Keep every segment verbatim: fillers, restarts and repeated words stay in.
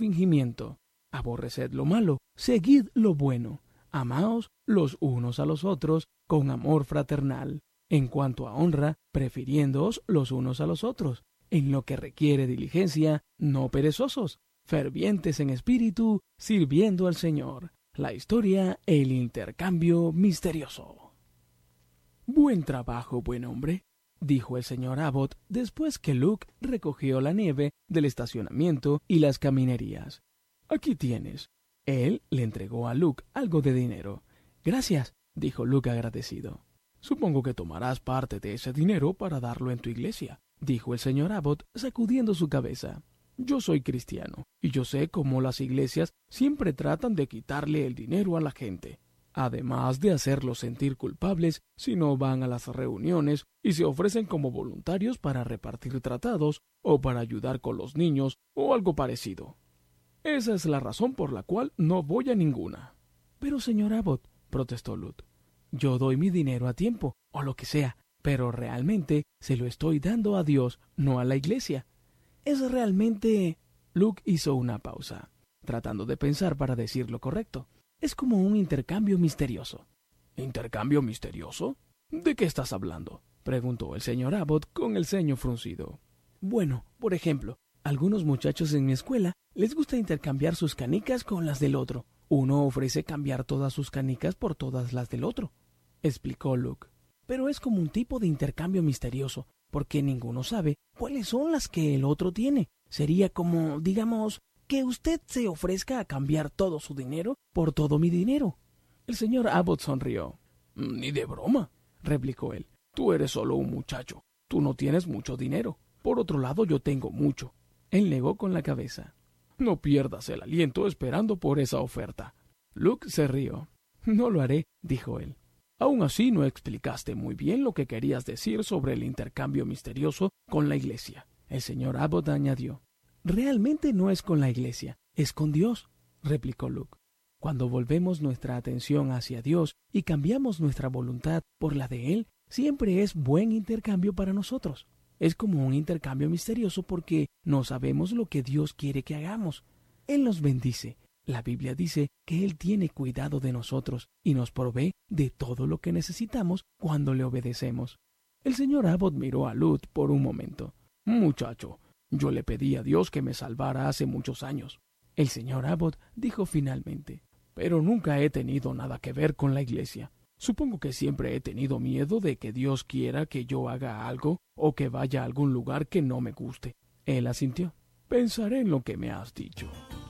fingimiento. Aborreced lo malo, seguid lo bueno. Amaos los unos a los otros con amor fraternal. En cuanto a honra, prefiriéndoos los unos a los otros. En lo que requiere diligencia, no perezosos, fervientes en espíritu, sirviendo al Señor. La historia, el intercambio misterioso. Buen trabajo, buen hombre, dijo el señor Abbott después que Luke recogió la nieve del estacionamiento y las caminerías. Aquí tienes. Él le entregó a Luke algo de dinero. Gracias, dijo Luke agradecido. Supongo que tomarás parte de ese dinero para darlo en tu iglesia, dijo el señor Abbott sacudiendo su cabeza. Yo soy cristiano, y yo sé cómo las iglesias siempre tratan de quitarle el dinero a la gente, además de hacerlos sentir culpables si no van a las reuniones y se ofrecen como voluntarios para repartir tratados o para ayudar con los niños o algo parecido. Esa es la razón por la cual no voy a ninguna. Pero, señor Abbott, protestó Luke, yo doy mi dinero a tiempo, o lo que sea, pero realmente se lo estoy dando a Dios, no a la iglesia. Es realmente... Luke hizo una pausa, tratando de pensar para decir lo correcto. Es como un intercambio misterioso. ¿Intercambio misterioso? ¿De qué estás hablando?, preguntó el señor Abbott con el ceño fruncido. Bueno, por ejemplo, algunos muchachos en mi escuela les gusta intercambiar sus canicas con las del otro. Uno ofrece cambiar todas sus canicas por todas las del otro, explicó Luke. Pero es como un tipo de intercambio misterioso, porque ninguno sabe cuáles son las que el otro tiene. Sería como, digamos, que usted se ofrezca a cambiar todo su dinero por todo mi dinero. El señor Abbott sonrió. Ni de broma, replicó él. Tú eres solo un muchacho. Tú no tienes mucho dinero. Por otro lado, yo tengo mucho. Él negó con la cabeza. No pierdas el aliento esperando por esa oferta. Luke se rió. No lo haré, dijo él. Aún así no explicaste muy bien lo que querías decir sobre el intercambio misterioso con la iglesia. El señor Abbott añadió. Realmente no es con la iglesia, es con Dios, replicó Luke. Cuando volvemos nuestra atención hacia Dios y cambiamos nuestra voluntad por la de Él, siempre es buen intercambio para nosotros. Es como un intercambio misterioso porque no sabemos lo que Dios quiere que hagamos. Él nos bendice. La Biblia dice que Él tiene cuidado de nosotros y nos provee de todo lo que necesitamos cuando le obedecemos. El señor Abbott miró a Luke por un momento. Muchacho, yo le pedí a Dios que me salvara hace muchos años. El señor Abbott dijo finalmente. Pero nunca he tenido nada que ver con la iglesia. Supongo que siempre he tenido miedo de que Dios quiera que yo haga algo o que vaya a algún lugar que no me guste. Él asintió. Pensaré en lo que me has dicho.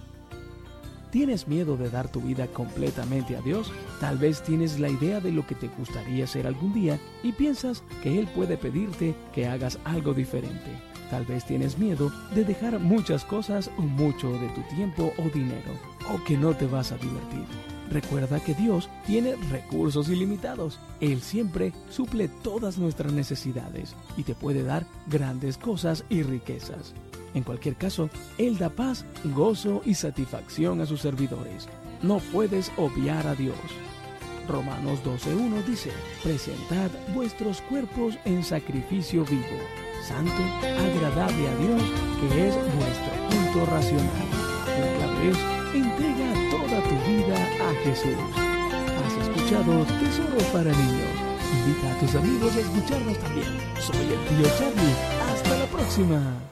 ¿Tienes miedo de dar tu vida completamente a Dios? Tal vez tienes la idea de lo que te gustaría hacer algún día y piensas que Él puede pedirte que hagas algo diferente. Tal vez tienes miedo de dejar muchas cosas o mucho de tu tiempo o dinero, o que no te vas a divertir. Recuerda que Dios tiene recursos ilimitados. Él siempre suple todas nuestras necesidades y te puede dar grandes cosas y riquezas. En cualquier caso, Él da paz, gozo y satisfacción a sus servidores. No puedes obviar a Dios. Romanos doce uno dice, presentad vuestros cuerpos en sacrificio vivo, santo, agradable a Dios, que es vuestro culto racional. La clave es, entrega toda tu vida a Jesús. Has escuchado Tesoro para Niños. Invita a tus amigos a escucharnos también. Soy el tío Charlie. Hasta la próxima.